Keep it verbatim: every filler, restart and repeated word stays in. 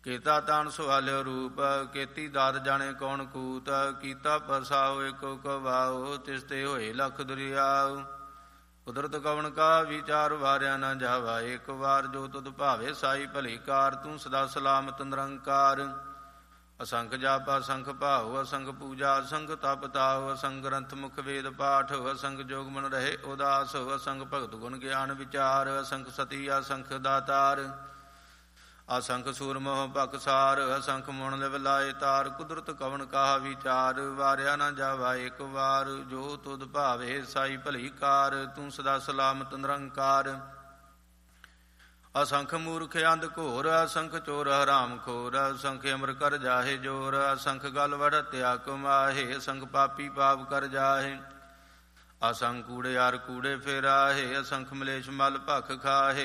ਕੀਤਾ ਤਾਣ ਸੁਹਾਲਿਓ ਰੂਪ, ਕੀਤੀ ਦਾਤ ਜਾਣੇ ਕੌਣ ਕੂਤ, ਕੀਤਾ ਪਰਸਾਓ ਏਕੋ ਕਵਾਓ, ਤਿਸ ਤੇ ਹੋਏ ਲਖ ਦਰਿਆਉ। ਕੁਦਰਤ ਕਵਣ ਕਾ ਵਿਚਾਰ ਵਾਰਿਆ ਨਾ ਜਾਵਾ, ਇੱਕ ਵਾਰ ਜੋ ਤੁਧ ਭਾਵੇ ਸਾਈ ਭਲੀ ਕਾਰ, ਤੂੰ ਸਦਾ ਸਲਾਮਤ ਨਿਰੰਕਾਰ। ਅਸੰਖ ਜਾਪ ਅਸੰਖ ਭਾਉ, ਅਸੰਖ ਪੂਜਾ ਅਸੰਖ ਤਪ ਤਾਉ, ਅਸੰਖ ਗ੍ਰੰਥ ਮੁਖ ਵੇਦ ਪਾਠ, ਅਸੰਖ ਜੋਗ ਮਨ ਰਹੇ ਉਦਾਸ, ਅਸੰਖ ਭਗਤ ਗੁਣ ਗਿਆਨ ਵਿਚਾਰ, ਅਸੰਖ ਸਤੀ ਅਸੰਖ ਦਾਤਾਰ, ਅਸੰਖ ਸੂਰਮੋਹ ਬਖਸਾਰ, ਅਸੰਖ ਮੁਣ ਲਿਵ ਲਾਏ ਤਾਰ। ਕੁਦਰਤ ਕਵਣ ਕਾਹ ਵਿਚਾਰ, ਵਾਰਿਆ ਨਾ ਜਾਵਾ ਇੱਕ ਵਾਰ, ਜੋ ਤੁਧ ਭਾਵੇ ਸਾਈ ਭਲੀ ਕਾਰ, ਤੂੰ ਸਦਾ ਸਲਾਮਤ ਨਿਰੰਕਾਰ। ਅਸੰਖ ਮੂਰਖ ਅੰਧ ਘੋਰ, ਅਸੰਖ ਚੋਰ ਹਰਾਮ ਖੋਰ, ਅਸੰਖ ਅਮਰ ਕਰ ਜਾਹੇ ਜੋਰ, ਅਸੰਖ ਗਲ ਵੜ ਹੱਤਿਆ ਕਮਾਹੇ, ਅਸੰਖ ਪਾਪੀ ਪਾਪ ਕਰ ਜਾਹੇ। ਅਸੰਖ ਕੂੜੇ ਆਰ ਕੂੜੇ ਫੇਰਾਹੇ, ਅਸੰਖ ਮਲੇਸ਼ ਮਲ ਭਖ ਖਾਹੇ,